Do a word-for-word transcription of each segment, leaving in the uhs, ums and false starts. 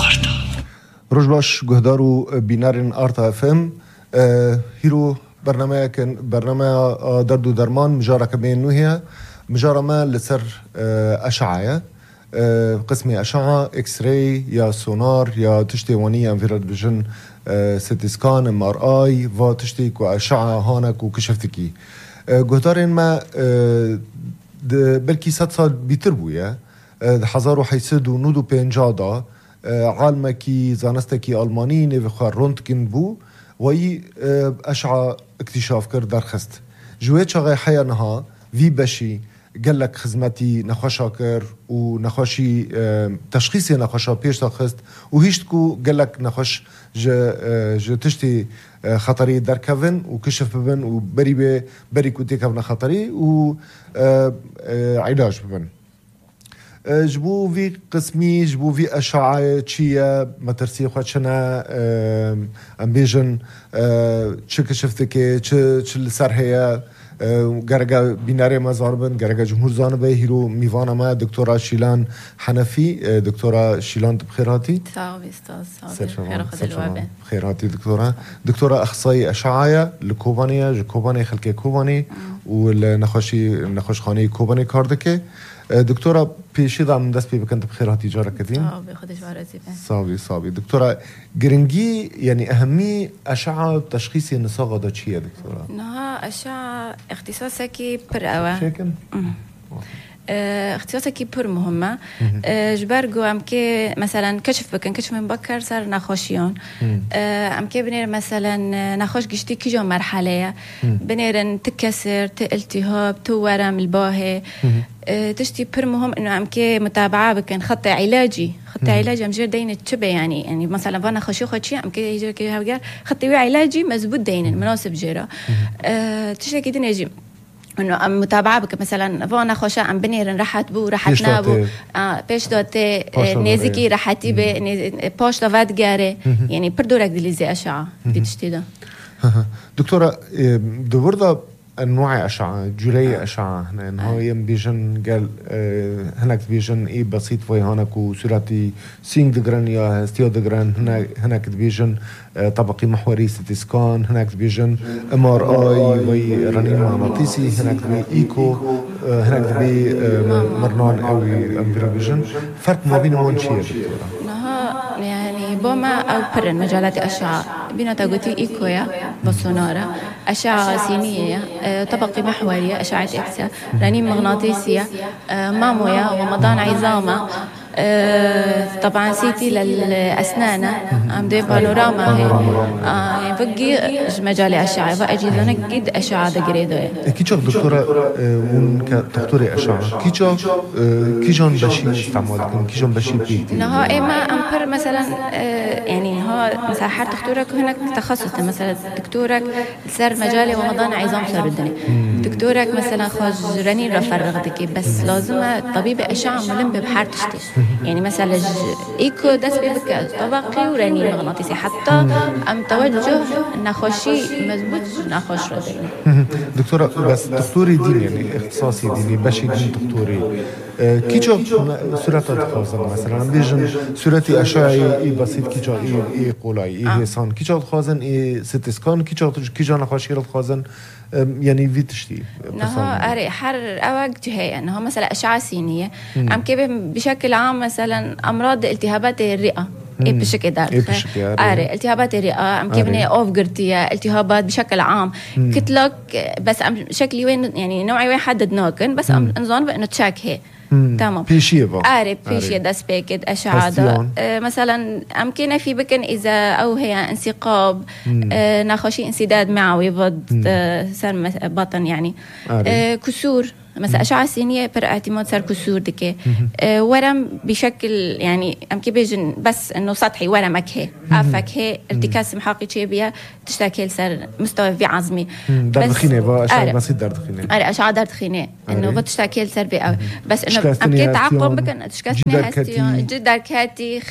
آرتا رجباش جهدارو بينارن آرتا اف ام هيرو برنامج كان برنامج درد و درمان مجارة كبين نوهية مجارة ما لسر أشعة قسمي أشعة إكس راي يا سونار يا تشتي وانية انفيراد فيجن سيتي سكان ام ار اي و تشتي كو أشعة هانك وكشفتكي جهدارن ما بلكي ست سال بيتربوية حزارو حيسدو نودو بينجادا عالمكي زانستكي ألماني نيفخار روندكن بو وي أشعة اكتشاف كر درخست جويت شغي حيا نها في بشي قالك خزمتي نخوشاكر ونخوشي تشخيصي نخوشا بيش تخست وهيشتكو قالك نخوش ج تشتي خطري دركفن وكشف ببن وبري بي بري كوتي كفن خطري وعلاج ببن جبو في قسمي جبو في أشعة تشيا ما ترسي خواتشنا أمبيجن تش كشفتك تش تش السر هي جرجا بيناري ما زاربن جرجا جمهور زانبه هيرو ميوانا ما دكتورة شيلان حنفي دكتورة شيلان بخيراتي صافي استاذ صافي خير خد الوابه بخيراتي دكتورة دكتورة أخصائي أشعة لكوبانية جكوباني خلكي كوباني والنخوشي نخوش خاني كوباني كاردكي دكتورة بيشي ضامن دست بي بكنت بخيراتي جارة كتين صافي خدش وارزي به صافي صافي دكتورة جرنجي يعني أهمية أشعة تشخيصي النصاغة دا چية دكتورة؟ نها أشعة اختصاصكي برأوة شاكن؟ اختصاصكي بر مهمة جبرجو أم كي مثلا كشف بكن كشف من بكر صار نخوشيون أم كي بنير مثلا نخوش جشتي كيجو مرحلة بنير تكسر تالتهاب تورم الباهي تشتي بر مهم إنه أم كي متابعة بكن خط علاجي خط علاجي أم جير دين تشبه يعني يعني مثلا بنا خشوا خشي أم كي يجي كي هاجر خط علاجي مزبوط دين مناسب جرا تشتي كده نجي إنه أم متابعة بك مثلا فانا خوشة أم بنيرن راحت بو راحت نابو آه بيش دوتي نيزكي راحتي ب باش دوات جاري يعني بردورك دليزي أشعة دي تشتي ده دكتورة دوردا أنواع أشعة جري أشعة هنا هو يم بيجن قال هناك بيجن إيه بسيط في هناك وسرعتي سين دجران يا ستيو دجران هنا هناك بيجن طبقي محوري سيتي سكان هناك بيجن ام ار اي وي رنين مغناطيسي هناك بي ايكو هناك بي مرنان او بيجن فرق ما بين وان شيء يعني بوما أو برن مجالات أشعة بينا تقولي إيكويا بسونارة أشعة سينية طبقة محورية أشعة إكسا رنين مغناطيسية مامويا ومضان عظامة طبعا سيتي للأسنان عم دي بانوراما هي يعني بقي مجال أشعة فأجي لنا جد أشعة دقريدة كيشو دكتورة ون كدكتورة أشعة كيشو كيجون بشي استعمال كيجون بشي بيتي نها إما أمبر مثلا يعني ها مثلا حر دكتورك هناك تخصص مثلا دكتورك سر مجالي ومضان عظام سر الدنيا دكتورك مثلا خرج رنين رفرغتك بس لازم طبيب أشعة ملم ببحر تشتي يعني مثلا إيكو دس بيبكى طبقي ورنين مغناطيسي حتى أم توجه نخوشي مزبوط نخوش ردين دكتورة بس دكتوري دين يعني اختصاصي ديني بشي دين دكتوري كيشو سورة تخوزن مثلا بيجن سورة أشعة إيه بسيط كيشو إيه إيه قولاي إيه هيسان كيشو تخوزن إيه ستسكان كيشو كيشو نخوشي تخوزن يعني في تشتي نها أري حر أوج جهة إنه مثلا أشعة سينية عم كيف بشكل عام مثلا أمراض التهابات الرئة إيه بشكل دار إيه بشكل أري التهابات الرئة عم كيف إنه أوف قرتية التهابات بشكل عام كتلك بس عم شكلي وين يعني نوعي وين حدد ناكن بس عم نظن بإنه تشاك هي تمام بيشيه بقى أري بيشيه داس بيكد أشعة آه مثلا أمكن في بكن إذا أو هي انسقاب آه ناخوشي انسداد معوي ضد آه سر بطن يعني آه كسور مثلا أشعة سينية بر اعتماد سر كسور دكي آه ورم بشكل يعني أم كي بيجن بس إنه سطحي ورمك هي أفك هي ارتكاز محاقي شيبية تشتكي سر مستوى في عظمي بس خينة بقى أشعة بسيط دار خينة أري أشعة دار خينة إنه بتشتكي سر بقى بس إنه أم كي تعقب بكن تشكسني هستيون جدار كاتي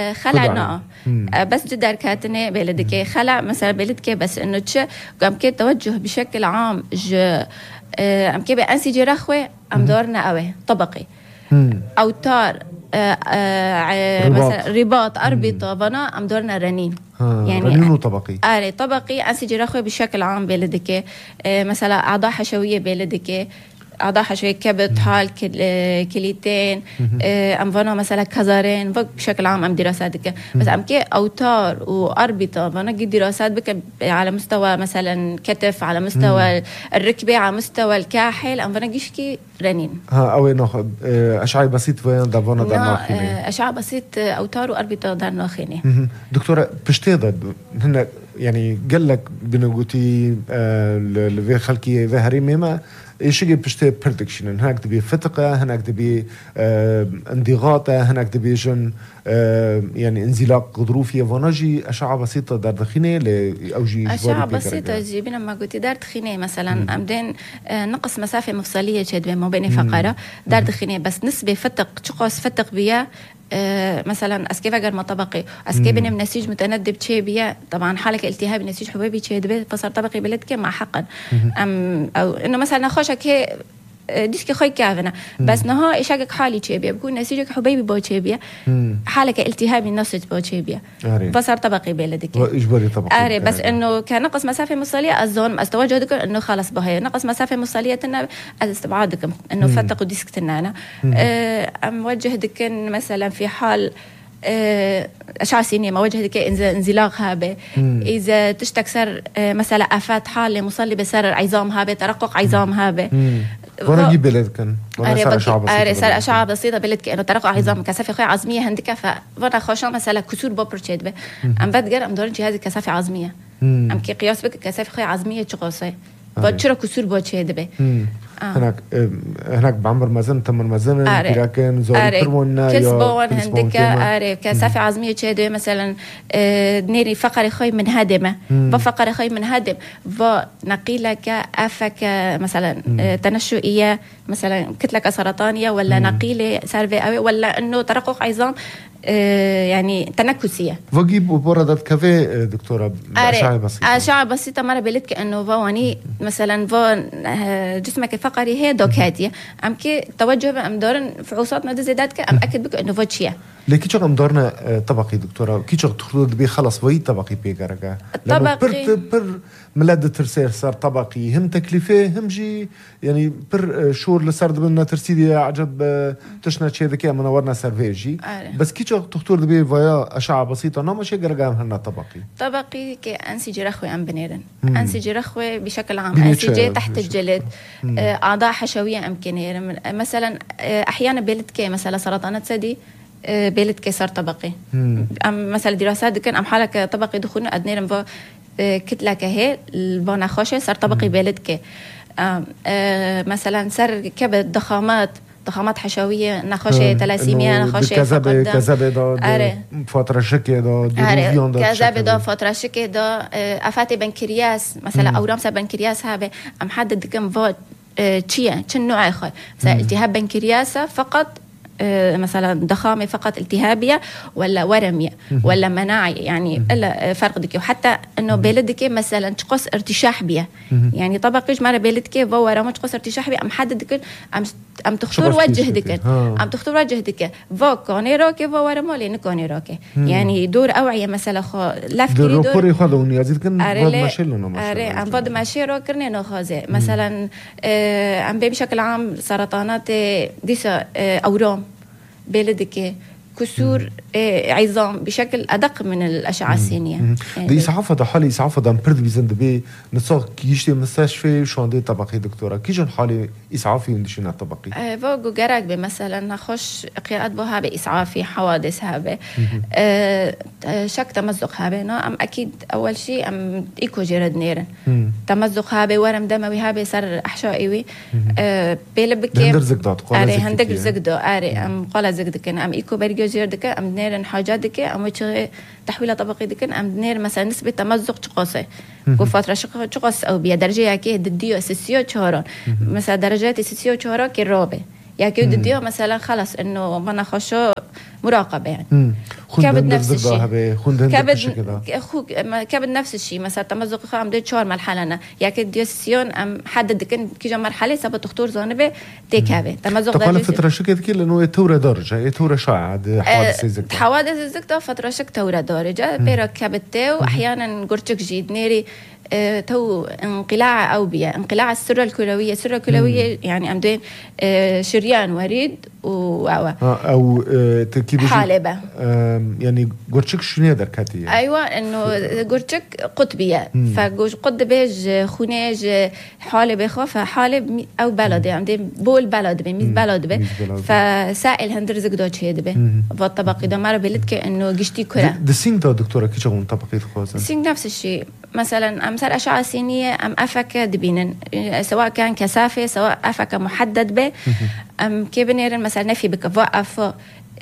خلعنا بس جدار كاتني بلدكي خلع مثلا بلدكي بس إنه تش أم كي توجه بشكل عام ج أم كي بأنسجة رخوة أم دورنا قوي طبقي أوتار مثلا رباط أربطة بنا أم دورنا رنين يعني رنين طبقي آره طبقي أنسي جراخوي بشكل عام بلدك مثلا أعضاء حشوية بلدك أعضاء حشوية كبد حال كليتين أم فانا مثلا كزارين بشكل عام أم دراسات بك بس أم كي أوتار وأربطة فانا قد دراسات بك على مستوى مثلا كتف على مستوى الركبة على مستوى الكاحل أم فانا قشكي رنين ها أوي ناخذ أشعة بسيط وين دافونا دار ناخيني أشعة بسيط أوتار وأربطة دار ناخيني دكتورة بشتيضة هنا يعني قال لك بنقولتي لفي خلقي في هريمي ما ايش يجي بشتي بريدكشن هناك تبي فتقة هناك تبي آه انضغاطة هناك تبي جن آه يعني انزلاق ظروفية ونجي أشعة بسيطة دار دخينة لأوجي أشعة بسيطة جيبنا ما قلت دار دخينة مثلا أمدين آه نقص مسافة مفصلية شد ما بين فقرة دار دخينة بس نسبة فتق تقص فتق بيا آه مثلا اسكيف اگر ما طبقي اسكيف بنم نسيج متندب تشيبيا طبعا حالك التهاب نسيج حبيبي تشيد فصار طبقي بلدك مع حقا ام او انه مثلا خوشك هي ديسك خوي كافنا بس نها ايشاك حالي تشيبيا بكون نسيجك حبيبي بو تشيبيا حالك التهاب النسج بو تشيبيا فصار طبقي بلدك واجباري طبقي اري بس انه كان نقص مسافه مفصليه الزون استوجهدك انه خلص بهي نقص مسافه مفصليه تنا استبعادكم انه فتقوا ديسك تنانا ام وجهدك مثلا في حال أشعة سينية ما وجهدك انزلاق هابة إذا تشتكسر مثلا آفات حالة مصلي بسر عظام هابة ترقق عظام هابة وانا جيب بلد كان وانا أشعة بسيطة صار أشعة بسيطة بلد كأنه ترقق عظام كثافة خوي عظمية هندكة فوانا خوشان مثلا كسور بوبرتشيد به أم بدقر أم دورن جهاز كثافة عظمية أم كي قياس بك كثافة خوي عظمية تقصي بتشرا كسور بوتشيد به هناك هناك بعمر مازن تمر مازن لكن زوري كرمونا كسبون هندك أري كثافة عظمية شيء مثلا نيري فقرة خوي من هدمة بفقرة خوي من هدم ونقيلة كأفك مثلا تنشؤية مثلا كتلة سرطانية ولا نقيلة سارفي أوي ولا إنه ترقق عظام يعني تنكسية وجيب وبردت كافيه دكتورة أشعة بسيطة أشعة بسيطة مرة بلدك إنه فواني مثلا فو جسمك الفقري هي دوك هادية أم كي توجه أم دورن فحوصاتنا دي زياداتك أم أكد بك إنه فوتشيا لكن شو أم دورنا طبقي دكتورة كي شو تخلود بي خلص وي طبقي بيجرجا طبقي بر بر ملاد ترسير صار طبقي هم تكلفة هم جي يعني بر شور لصار دبنا ترسيدي عجب تشنا شيء ذكي منورنا سيرفيجي بس كي شو تختار بي فيا أشعة بسيطة نما شيء جرجا هنا طبقي طبقي كأنسي جرخوي أم بنيرن أنسي جرخوي بشكل عام أنسي جي تحت الجلد أعضاء حشوية أم كنير مثلا أحيانا بلد كي مثلا سرطانات ثدي بلد كي صار طبقي أم مثلا دراسات كان أم حالك طبقي دخولنا أدنيرن فو كتلة كهي البانا خوشة صار طبقي بلد كي مثلا صار كبد ضخامات ضخامات حشوية نخوشة تلاسيميا نخوشة كذابة كذابة دا فترة شكي دا ديروفيون دا كذابة دا فترة شكي دا أفاتي بنكرياس مثلا أورام سا بنكرياس هابه أم حدد كم فوت تشيا شن نوع أخوي مثلا التهاب بنكرياسة فقط مثلا ضخامة فقط التهابية ولا ورمية ولا مناعي يعني إلا فرق دكي وحتى إنه بلدك مثلا تقص ارتشاح بيا يعني طبقش مرة بلدك فورا ما تقص ارتشاح بيا أم حددك أم أم تختار وجه دك أم تختار وجه دك فو كوني روكي فورا ما لين كوني روكي يعني دور أوعية مثلا خو لفكري دور دور خذوني يزيد كن بعد ما شلنا ما أري أم بعد ما شيرو كرني نخازة مثلا أم بشكل عام سرطانات ديسا أورام بلدك كسور عظام بشكل أدق من الأشعة السينية دي إسعافة ده حالي إسعافة ده مبرد بيزند بي نتصاق كيشتي مستشفى شو عندي طبقي دكتورة كيجن حالي إسعافي وندشنا طبقي فوقو جرق بمثلا نخش قراءات بها بإسعافي حوادث هابة شك تمزق هابة أم أكيد أول شيء أم إيكو جرد نيرن تمزق هابة ورم دموي هابة صار أحشائي بيلبك هندر زقدات أري هندر زقدو أري أم قال زقدكن أم إيكو برجو جردك أم نيرن حاجات دك أم وجه تحويل طبقي دكن أم نير مثلا نسبة تمزق تقصي وفترة شق تقص أو بيدرجة كي دديو أساسيو شهران مثلا درجات أساسيو شهران كي رابع يعني كي دديو مثلا خلاص إنه ما نخشوا مراقبة يعني كبد نفس الشيء كبد كبد نفس الشيء مثلا تمزق خو عم دي چهار مرحله انا يا كديوسيون ام حدد كن كيجا مرحله سبب تختار زانبه دي كبد تمزق طبعا فتره شكل كده لانه توره درجه توره شاعه حوادث الزكتا حوادث الزكتا فتره شك توره درجه بيرا كبدته واحيانا قرتك جيد نيري اه تو انقلاع أوبية انقلاع السرة الكلوية السرة الكلوية يعني عندهم اه شريان وريد و أو اه تركيب حالبة اه يعني قرتك شنو دركاتي يعني. أيوة إنه قرتك قطبية فقوش قطب بيج خناج حالبة خاف حالب أو بلدي عندهم بول بلد بميز بلد به فسائل هندرزك دوتش هيد به فالطبقي ده مرة بلدك إنه قشتي كرة دسين ده دكتورة كيش هون طبقي خاصة دسين نفس الشيء مثلا أمثال أشعة سينية أم أفك دبينن سواء كان كثافة سواء أفك محدد به أم كيبنير مثلا نفي بكفاءة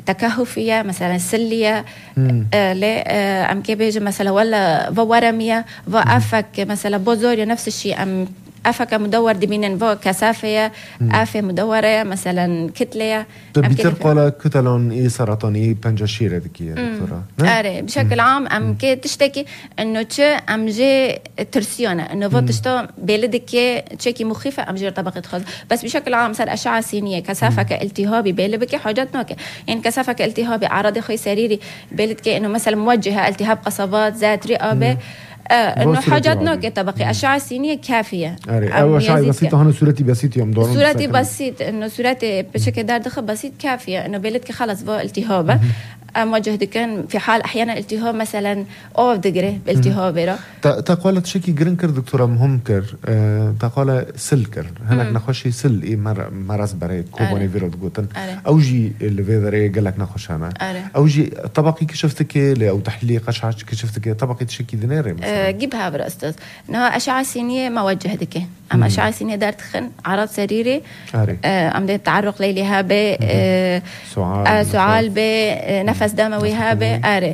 تكهفية مثلا سلية آه لا آه أم كيبيج مثلا ولا ورمية وأفك مثلا بوزوريا نفس الشيء أم أفك مدور دبينن فو كثافة أفة مدورة مثلا كتلة بترقى كتلون إيه سرطاني بنجشيرة ذكية دكتورة أري بشكل عام أم كي تشتكي إنه تش أم جي ترسيونة إنه فو تشتو بلدك تشكي مخيفة أم جي طبقة خاص بس بشكل عام صار أشعة سينية كثافة كالتهابي بلدك حاجات نوكي يعني كثافة كالتهابي أعراض خي سريري بلدك إنه مثلا موجهة التهاب قصبات ذات رئابة آه إنه حاجات نوكي طبقي أشعة سينية كافية أو أشعة بسيطة هنا صورتي بسيطة يوم دورون صورتي بسيط إنه صورتي بشكل دار دخل بسيط كافية إنه بلدك خلص فو التهابه مواجه كان في حال أحيانا التهاب مثلا أو دقرة بالتهاب را تقولت شكي جرينكر دكتورة مهم كر أه تقول سلكر هناك نخشي سل إيه مر مرز بري كوبوني فيرود جوتن أوجي اللي في ذري قالك نخش أنا أوجي طبقي كشفتك أو تحليل قشعة كشفتك طبقي تشكي ديناري أه جيبها برأستاذ إنها أشعة سينية موجه دك أما أشعة سينية دار تخن عرض سريري أه أم ده تعرق ليلها ب أه سعال سعال ب نفس دموي هابه أري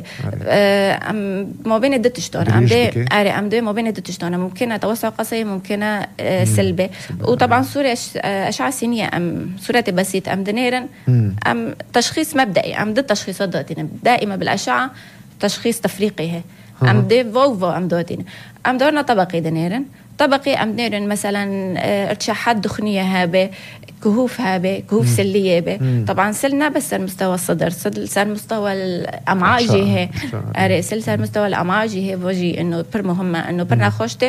أم ما بين الدتشتون أم ده أري أم ده ما بين الدتشتون ممكن توسع قصي ممكن سلبي وطبعا صورة أشعة سينية أم صورة بسيطة أم دنيرن أم تشخيص مبدئي أم ده تشخيص ذاتنا دائما بالأشعة تشخيص تفريقي هي أم ده فوفو أم دوتين أم دورنا طبقي دنيرن طبقي أم دنيرن مثلا ارتشاحات دخنية هابه كهوف هابه كهوف سلية به طبعا سلنا بس صار مستوى الصدر صار مستوى الأمعاء جهة أري سل صار مستوى الأمعاء جهة وجي إنه بر مهمة إنه برنا خوشته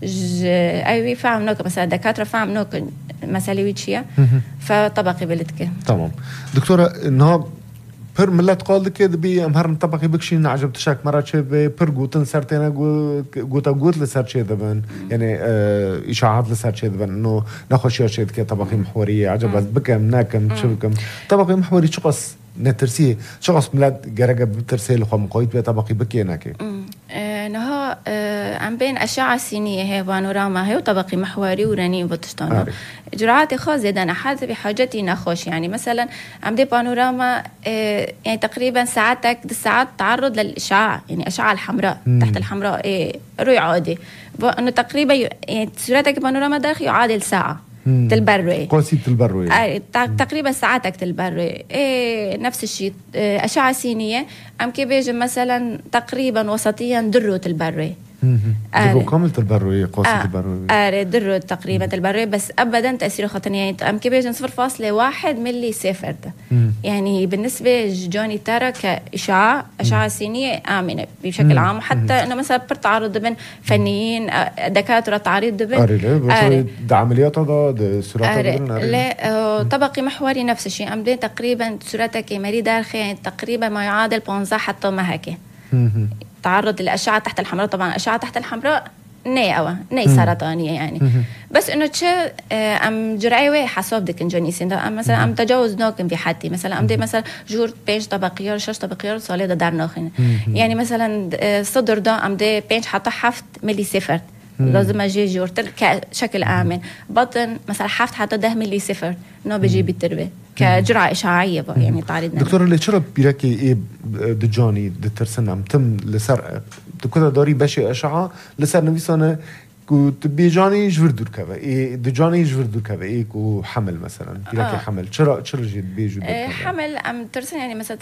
أيوة فاهم نوك مثلا دكاترة فاهم نوك مسألة ويتشيا فطبقي بلدك تمام دكتورة إنه بر ملت قال كده بي أمهرن طبقي بكشين عجب تشاك مرات شيء بر قوتن سرتنا قوتا قوت لسر شيء دبن يعني اه إشاعات لسر شيء دبن إنه نخش شيء كده طبقي محورية عجب بكم ناكم شبكم طبقي محوري شخص نترسيه شخص ملت جرجة بترسيه لخم قويت بطبقي بكي ناكي نها عم بين أشعة سينية هي بانوراما هي وطبقي محوري ورنين بتشتغل إجراءات خاصة أنا حاسة بحاجتي نخش يعني مثلا عم دي بانوراما يعني تقريبا ساعتك دي ساعات تعرض للإشعاع يعني أشعة الحمراء مم. تحت الحمراء رؤية عادي إنه تقريبا يعني صورتك بانوراما داخل يعادل ساعة تلبروي قاسي تلبروي آه تقريبا ساعتك تلبروي إيه نفس الشيء إيه أشعة سينية أم كي بيجي مثلا تقريبا وسطيا درو تلبروي درو كامل تلبروي قاسي آه تلبروي آه درو تقريبا تلبروي بس أبدا تأثيره خطني يعني أم كي بيجي صفر فاصلة واحد ملي صفر يعني بالنسبة جوني ترى كإشعاع أشعة سينية آمنة بشكل عام وحتى إنه مثلا برتعرض بين فنيين دكاترة تعريض بين آري ده عمليات هذا سرعة لا طبقي محوري نفس الشيء أمدين تقريبا سرعتك مريض داخل يعني تقريبا ما يعادل بونزا حتى ما هيك تعرض للأشعة تحت الحمراء طبعا أشعة تحت الحمراء ني أوا ني سرطانية يعني مم. بس إنه تش أم جرعي حسب دك إنجنيسين ده أم مثلا أم تجاوز نوكم في حتى مثلا أم دي مثلا جور بينج طبقيار شش طبقيار صالة ده دار ناخن يعني مثلا صدر ده أم دي بينج حتى حفت ملي صفر لازم أجي جورتر كشكل آمن بطن مثلا حفت حتى ده ملي صفر إنه بيجي بالتربة كجرعة إشعاعية بقى يعني تعرضنا دكتور اللي شرب بيراكي إيه دجاني دترسنا تم لسر كده داري بشي أشعة لسر نفسنا كنت بيجاني جوردور كذا إيه دجاني جوردور كذا إيه كو حمل مثلا بيراكي آه. حمل شرا شرا جد بيجو حمل أم ترسنا يعني مثلا